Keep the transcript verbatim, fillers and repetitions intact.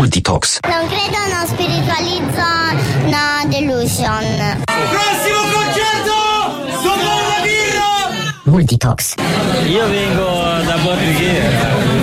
Multitox. Non credo, non spiritualizzo, no delusion. Prossimo concerto! Dopo la birra! Multitox. Io vengo da Borghi.